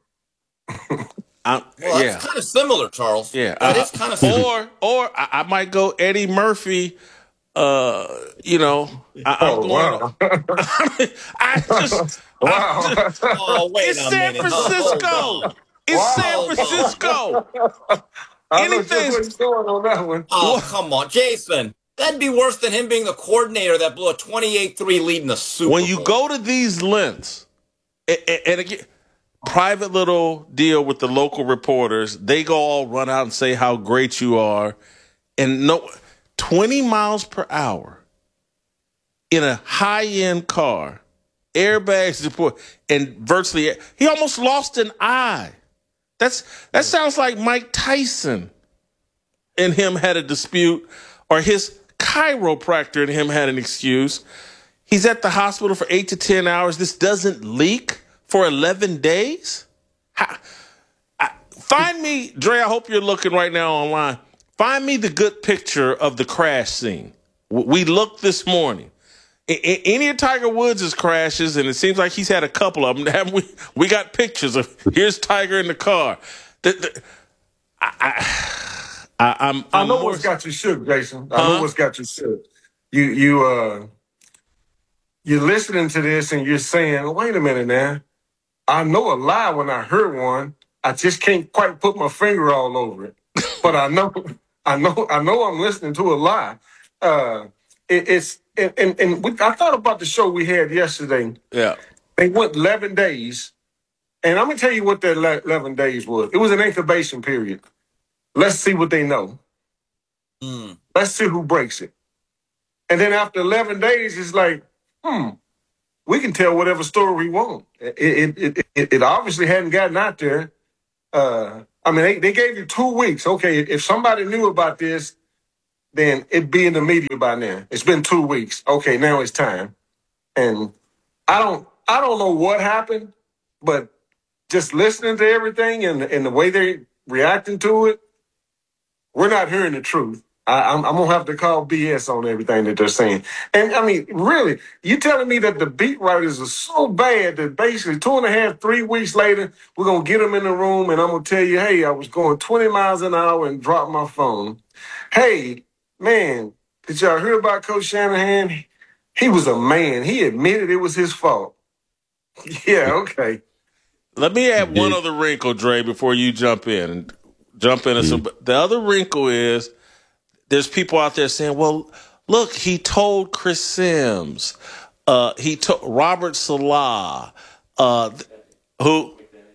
I, well, yeah. that's kind of similar, Charles. Yeah, that uh, is kind of similar. Or, or I, I might go Eddie Murphy. Uh, you know, I, I'm oh, going. Wow. I, mean, I just. Wow. I just oh, wait it's a San minute. Francisco. Oh, it's wow. San Francisco. Anything going on that one? Oh, come on, Jason. That'd be worse than him being the coordinator that blew a twenty-eight three lead in the Super Bowl. When you go to these lengths, and, and again, private little deal with the local reporters, they go all run out and say how great you are, and no, twenty miles per hour in a high-end car, airbags deployed, and virtually he almost lost an eye. That's that sounds like Mike Tyson and him had a dispute, or his chiropractor and him had an excuse. He's at the hospital for eight to ten hours. This doesn't leak for eleven days. How, I, find me, Dre. I hope you're looking right now online. Find me the good picture of the crash scene. We looked this morning. any of Tiger Woods' crashes, and it seems like he's had a couple of them. Haven't we? We got pictures of here's Tiger in the car. The, the, I, I, I, I'm, I I'm know more, what's got you shook, Jason. I huh? know what's got you shook. You you uh you're listening to this and you're saying, wait a minute now. I know a lie when I heard one. I just can't quite put my finger all over it. But I know I know I know I'm listening to a lie. Uh it, it's and, and, and we, I thought about the show we had yesterday. Yeah. They went eleven days. And I'm going to tell you what that eleven days was. It was an incubation period. Let's see what they know. Mm. Let's see who breaks it. And then after eleven days, it's like, hmm, we can tell whatever story we want. It it it, it, it obviously hadn't gotten out there. Uh, I mean, they, they gave you two weeks. Okay, if somebody knew about this, then it'd be in the media by now. It's been two weeks. Okay, now it's time. And I don't I don't know what happened, but just listening to everything and, and the way they're reacting to it, we're not hearing the truth. I, I'm, I'm going to have to call B S on everything that they're saying. And, I mean, really, you telling me that the beat writers are so bad that basically two and a half, three weeks later, we're going to get them in the room and I'm going to tell you, hey, I was going twenty miles an hour and dropped my phone. Hey, man, did y'all hear about Coach Shanahan? He was a man. He admitted it was his fault. Yeah, okay. Let me add one other wrinkle, Dre, before you jump in and jump in. Mm-hmm. So the other wrinkle is there's people out there saying, well, look, he told Chris Sims, uh, he told Robert Salah, uh, who,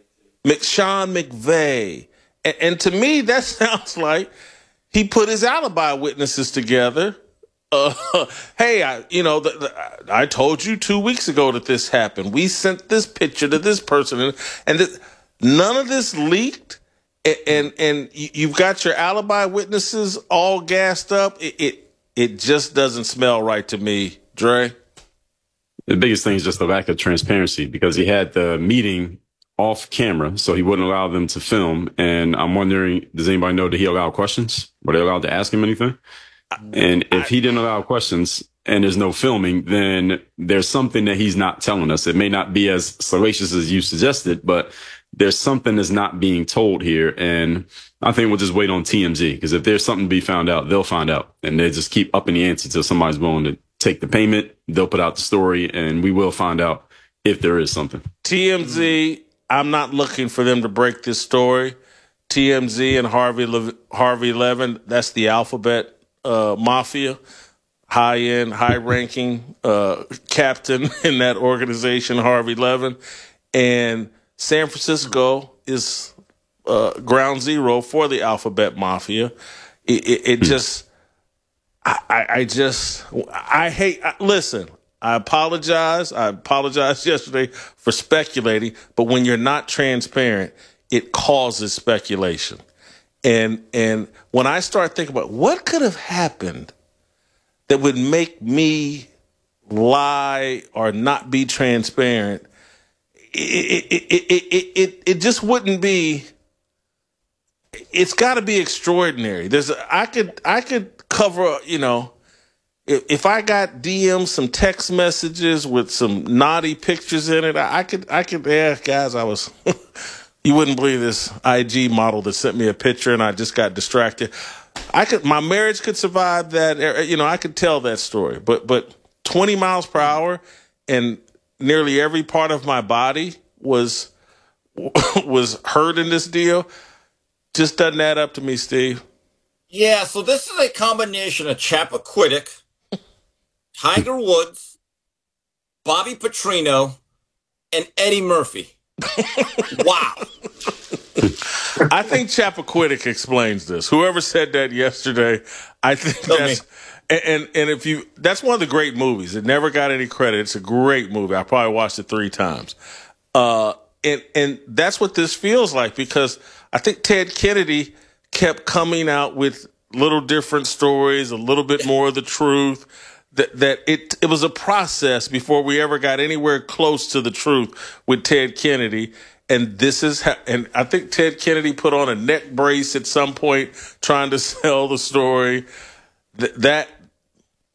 Sean McVay. And, and to me, that sounds like he put his alibi witnesses together. Uh, hey, I, you know, the, the, I told you two weeks ago that this happened. We sent this picture to this person, and, and th- none of this leaked. And, and and you've got your alibi witnesses all gassed up. It, it it just doesn't smell right to me, Dre. The biggest thing is just the lack of transparency, because he had the meeting off camera, so he wouldn't allow them to film. And I'm wondering, does anybody know, did he allow questions? Were they allowed to ask him anything? And if he didn't allow questions and there's no filming, then there's something that he's not telling us. It may not be as salacious as you suggested, but there's something that's not being told here. And I think we'll just wait on T M Z, because if there's something to be found out, they'll find out. And they just keep upping the ante until somebody's willing to take the payment. They'll put out the story, and we will find out if there is something. T M Z, I'm not looking for them to break this story. T M Z and Harvey Le- Harvey Levin, that's the alphabet Uh, mafia, high-end, high-ranking uh, captain in that organization, Harvey Levin. And San Francisco is uh, ground zero for the alphabet mafia. It, it, it just, I, I, I just, I hate, I, listen, I apologize. I apologized yesterday for speculating, but when you're not transparent, it causes speculation. And and when I start thinking about what could have happened that would make me lie or not be transparent, it it it it, it, it just wouldn't be. It's got to be extraordinary. There's I could I could cover, you know, if, if I got D Ms, some text messages with some naughty pictures in it, I, I could I could yeah, guys, I was. You wouldn't believe this I G model that sent me a picture and I just got distracted. I could, my marriage could survive that. You know, I could tell that story, but, but twenty miles per hour and nearly every part of my body was, was hurt in this deal. Just doesn't add up to me, Steve. Yeah. So this is a combination of Chappaquiddick, Tiger Woods, Bobby Petrino, and Eddie Murphy. Wow. I think Chappaquiddick explains this. Whoever said that yesterday, I think Tell that's me. and and if you that's one of the great movies. It never got any credit. It's a great movie. I probably watched it three times. Uh, and and that's what this feels like, because I think Ted Kennedy kept coming out with little different stories, a little bit more of the truth. That that it it was a process before we ever got anywhere close to the truth with Ted Kennedy. And this is how, and I think Ted Kennedy put on a neck brace at some point trying to sell the story. That, that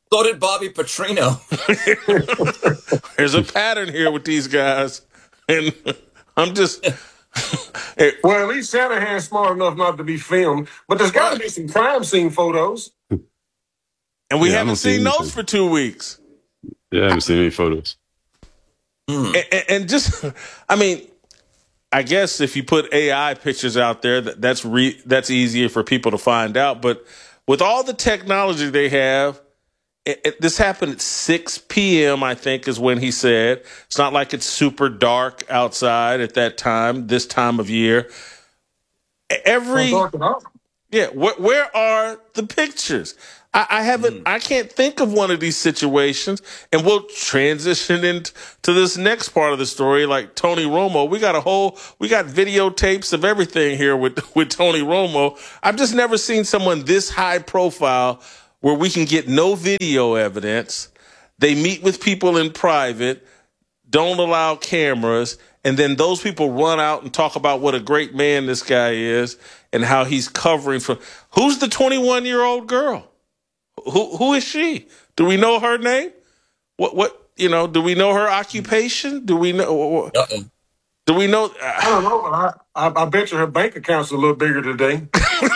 So did Bobby Petrino. There's a pattern here with these guys. And I'm just... Well, at least Shanahan's smart enough not to be filmed. But there's got to be some crime scene photos. And we Yeah, I haven't don't see seen those anything. for two weeks. Yeah, I haven't seen any photos. And, and just, I mean, I guess if you put A I pictures out there, that, that's re, that's easier for people to find out. But with all the technology they have, it, it, this happened at six p.m., I think, is when he said. It's not like it's super dark outside at that time, this time of year. Every, yeah, wh- where are the pictures? I, I haven't, I can't think of one of these situations, and we'll transition into this next part of the story, like Tony Romo. We got a whole, we got videotapes of everything here with, with Tony Romo. I've just never seen someone this high profile where we can get no video evidence. They meet with people in private, don't allow cameras, and then those people run out and talk about what a great man this guy is and how he's covering for. Who's the twenty-one-year-old girl? Who who is she? Do we know her name? What what you know? Do we know her occupation? Do we know? Uh-uh. Do we know? Uh, I don't know, but I, I I bet you her bank account's a little bigger today.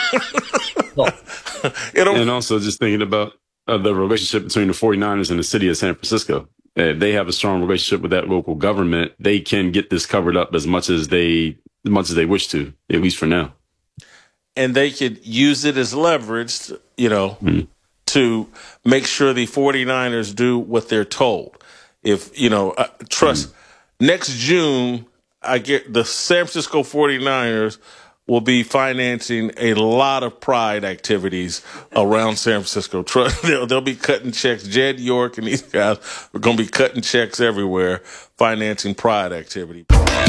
And also just thinking about uh, the relationship between the 49ers and the city of San Francisco. Uh, they have a strong relationship with that local government. They can get this covered up as much as they as much as they wish to, at least for now. And they could use it as leverage, you know, mm-hmm. to make sure the 49ers do what they're told. If, you know, uh, trust, mm-hmm. next June, I get the San Francisco 49ers will be financing a lot of pride activities around San Francisco. They'll, they'll be cutting checks. Jed York and these guys are going to be cutting checks everywhere, financing pride activity.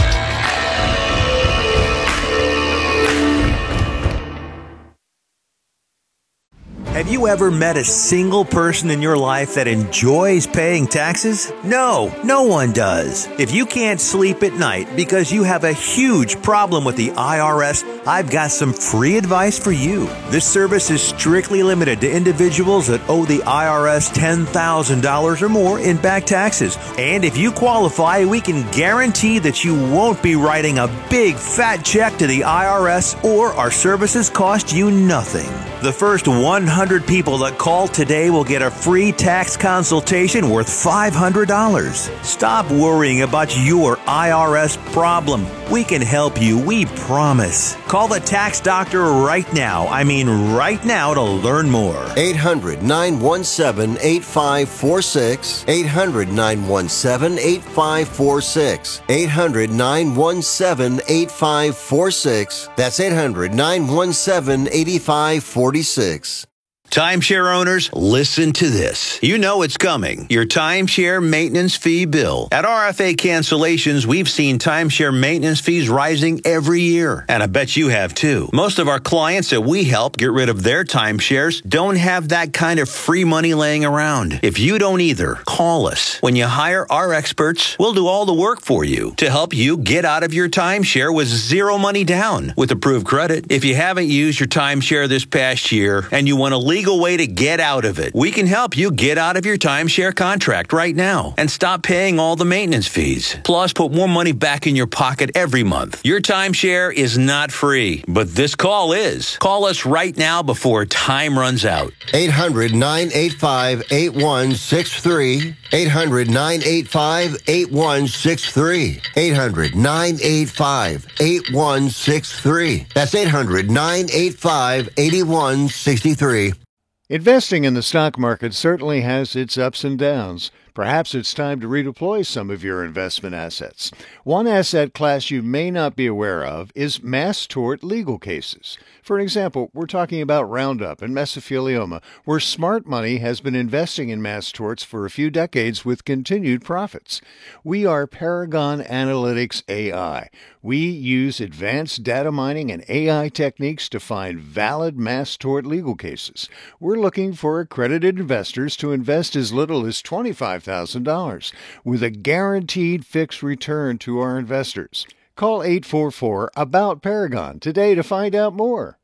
Have you ever met a single person in your life that enjoys paying taxes? No, no one does. If you can't sleep at night because you have a huge problem with the I R S, I've got some free advice for you. This service is strictly limited to individuals that owe the I R S ten thousand dollars or more in back taxes. And if you qualify, we can guarantee that you won't be writing a big fat check to the I R S, or our services cost you nothing. The first one hundred people that call today will get a free tax consultation worth five hundred dollars. Stop worrying about your I R S problem. We can help you, we promise. Call the tax doctor right now. I mean right now to learn more. eight hundred, nine one seven, eight five four six. eight hundred, nine one seven, eight five four six. eight hundred, nine one seven, eight five four six. That's eight hundred, nine one seven, eight five four six. Timeshare owners, listen to this. You know it's coming. Your timeshare maintenance fee bill. At R F A Cancellations, we've seen timeshare maintenance fees rising every year. And I bet you have too. Most of our clients that we help get rid of their timeshares don't have that kind of free money laying around. If you don't either, call us. When you hire our experts, we'll do all the work for you to help you get out of your timeshare with zero money down with approved credit. If you haven't used your timeshare this past year and you want to leave legal way to get out of it. We can help you get out of your timeshare contract right now and stop paying all the maintenance fees. Plus, put more money back in your pocket every month. Your timeshare is not free, but this call is. Call us right now before time runs out. eight hundred, nine eight five, eight one six three. eight hundred, nine eight five, eight one six three. eight hundred, nine eight five, eight one six three. That's eight hundred, nine eight five, eight one six three. Investing in the stock market certainly has its ups and downs. Perhaps it's time to redeploy some of your investment assets. One asset class you may not be aware of is mass tort legal cases. For example, we're talking about Roundup and mesothelioma, where smart money has been investing in mass torts for a few decades with continued profits. We are Paragon Analytics A I. We use advanced data mining and A I techniques to find valid mass tort legal cases. We're looking for accredited investors to invest as little as twenty-five thousand dollars, with a guaranteed fixed return to our investors. Call eight four four, A B O U T, Paragon today to find out more.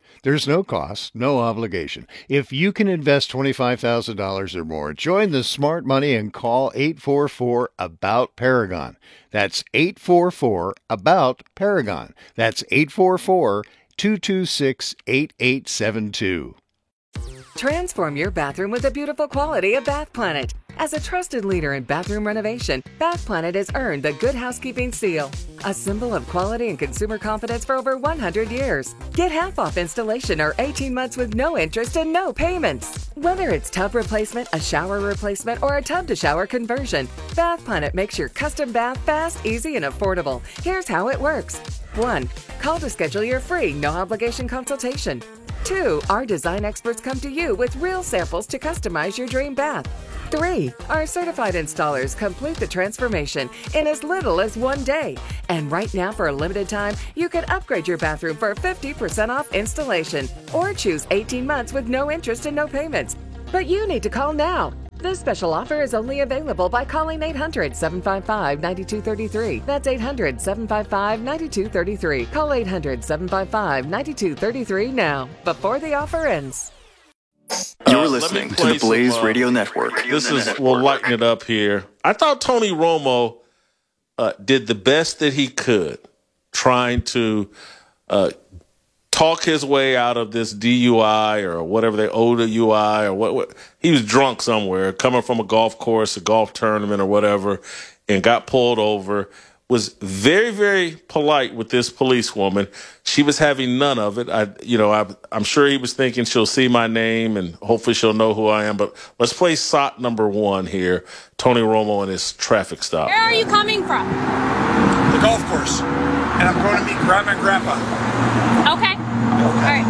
There's no cost, no obligation. If you can invest twenty-five thousand dollars or more, join the smart money and call eight four four, ABOUT Paragon. That's eight four four, ABOUT Paragon. That's eight four four, two two six, eight eight seven two. Transform your bathroom with the beautiful quality of Bath Planet. As a trusted leader in bathroom renovation, Bath Planet has earned the Good Housekeeping Seal, a symbol of quality and consumer confidence for over one hundred years. Get half off installation or eighteen months with no interest and no payments. Whether it's tub replacement, a shower replacement, or a tub-to-shower conversion, Bath Planet makes your custom bath fast, easy, and affordable. Here's how it works. one. Call to schedule your free, no-obligation consultation. two. Our design experts come to you with real samples to customize your dream bath. three. Our certified installers complete the transformation in as little as one day. And right now, for a limited time, you can upgrade your bathroom for fifty percent off installation or choose eighteen months with no interest and no payments. But you need to call now. This special offer is only available by calling eight hundred, seven five five, nine two three three. That's eight hundred, seven five five, nine two three three. Call eight hundred, seven five five, nine two three three now, before the offer ends. You're uh, listening to the Blaze some, uh, Radio Network. This is, we'll lighten it up here. I thought Tony Romo uh, did the best that he could trying to uh, talk his way out of this D U I or whatever they O U I or what, what. He was drunk somewhere, coming from a golf course, a golf tournament or whatever, and got pulled over. Was very, very polite with this policewoman. She was having none of it. I, you know, I, I'm sure he was thinking she'll see my name and hopefully she'll know who I am. But let's play S O T number one here. Tony Romo and his traffic stop. Where are you coming from? The golf course. And I'm going to meet Grandma and Grandpa. Okay. All right.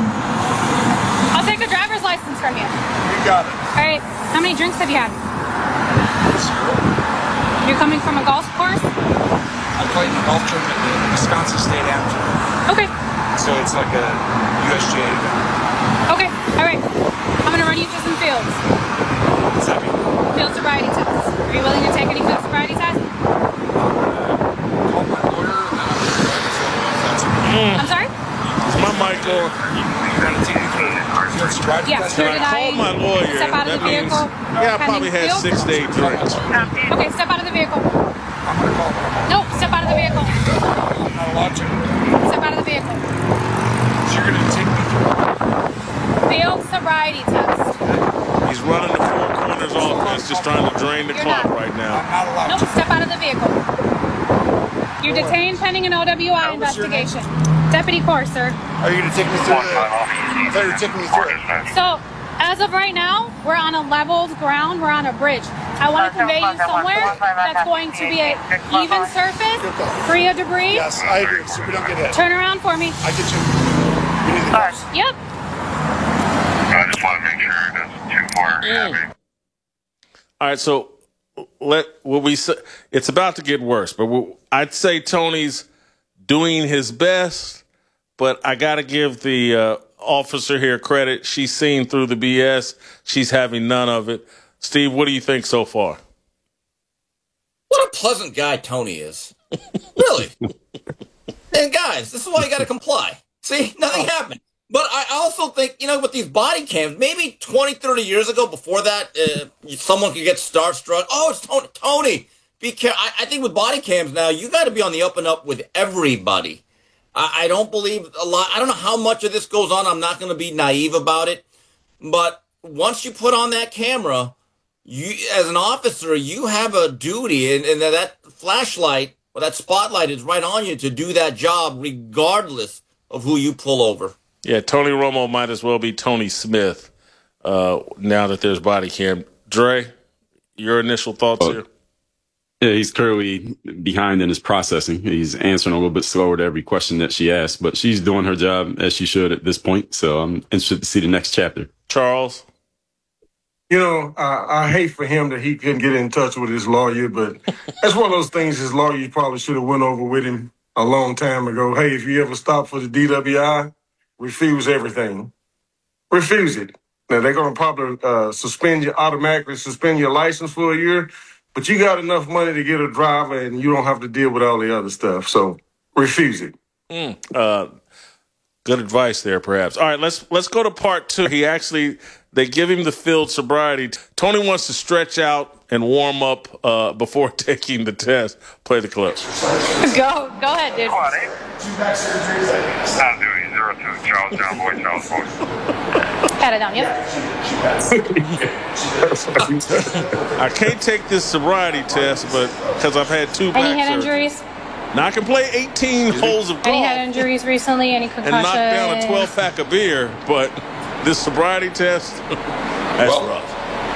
I'll take a driver's license from you. You got it. All right. How many drinks have you had? Zero. You're coming from a golf course? I played in the golf tournament at the Wisconsin State Amateur. Okay. So it's like a U S G A event. Okay. All right. I'm going to run you through some fields. What's that mean? Field sobriety tests. Are you willing to take any field sobriety tests? Call my lawyer and I'm going to drive the field off. That's mm. I'm sorry? Is my mic on? You're going to take me through the field sobriety yeah, test? Can I call my lawyer? Step out of that the vehicle. Means, yeah, I probably had field? six to eight drinks. Okay, step out of the vehicle. I'm going to call them. Nope, step out of the vehicle. I'm not allowed to. Step out of the vehicle. So you're going to take me through field sobriety test. He's running the four corners office, just trying to drain the You're clock not. right now. I'm not allowed nope, to. step out of the vehicle. You're detained pending an O W I investigation. Deputy Core, sir. Are you going to take me through the... I thought you were taking me through it. So, as of right now, we're on a leveled ground. We're on a bridge. I want to convey you somewhere that's going to be an even surface, free of debris. Yes, I agree. So we don't get hit. Turn around for me. I get you. You need the cops? Yep. I just want to make sure it isn't too far. Mm. All right, so let what we say. It's about to get worse, but we, I'd say Tony's doing his best. But I got to give the uh, officer here credit. She's seen through the B S. She's having none of it. Steve, what do you think so far? What a pleasant guy Tony is. Really. And guys, this is why you got to comply. See, nothing oh. happened. But I also think, you know, with these body cams, maybe twenty, thirty years ago, before that, uh, someone could get starstruck. Oh, it's Tony. Tony, be careful. I, I think with body cams now, you got to be on the up and up with everybody. I, I don't believe a lot. I don't know how much of this goes on. I'm not going to be naive about it. But once you put on that camera, you, as an officer, you have a duty, and, and that flashlight or that spotlight is right on you to do that job, regardless of who you pull over. Yeah, Tony Romo might as well be Tony Smith uh, now that there's body cam. Dre, your initial thoughts oh, here? Yeah, he's clearly behind in his processing. He's answering a little bit slower to every question that she asks, but she's doing her job as she should at this point. So I'm interested to see the next chapter. Charles? You know, I, I hate for him that he couldn't get in touch with his lawyer, but that's one of those things his lawyer probably should have went over with him a long time ago. Hey, if you ever stop for the D W I, refuse everything. Refuse it. Now, they're going to probably uh, suspend you, automatically suspend your license for a year, but you got enough money to get a driver and you don't have to deal with all the other stuff. So refuse it. Mm. Uh, Good advice there, perhaps. All right, let's let's go to part two. He actually, they give him the field sobriety. Tony wants to stretch out and warm up uh, before taking the test. Play the clip. Go, go ahead, dude. What, eh? Two back surgeries. I'm doing zero two. Charles John Boy, Charles Boy. Pat it down, yep. I can't take this sobriety test, but because I've had two back Any head surgeries. injuries? Now I can play eighteen holes of golf. Any head injuries recently? Any and concussions? knock down a twelve pack of beer, but this sobriety test, that's Well, rough.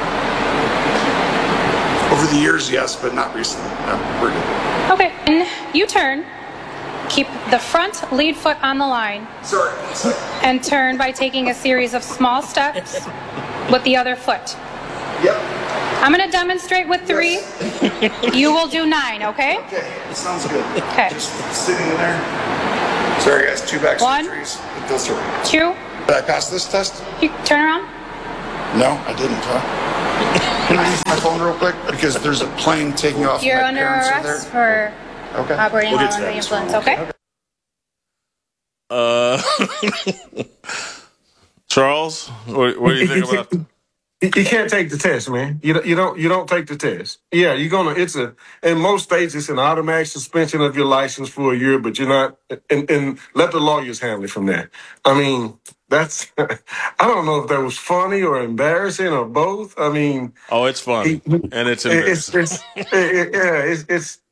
Over the years, yes, but not recently. No, we're good. Okay, and you turn. Keep the front lead foot on the line. Sorry. And turn by taking a series of small steps with the other foot. Yep. I'm going to demonstrate with three. You will do nine, okay? Okay, that sounds good. Okay. Just sitting in there. Sorry, guys, two back One. surgeries. It feels so right. Two. Did I pass this test? You turn around. No, I didn't, huh? Can I use my phone real quick? Because there's a plane taking off. You're my under parents are arrest there. for Okay. operating We'll get while to under the that. influence, okay? Uh, Charles, what, what do you think about that? You you can't take the test, man. You don't, you don't you don't take the test. Yeah, you're gonna. It's a in most states it's an automatic suspension of your license for a year, but you're not. And, and let the lawyers handle it from there. I mean, that's. I don't know if that was funny or embarrassing or both. I mean, Oh, it's funny, and it's embarrassing. it's, it's it, it, yeah, it's it's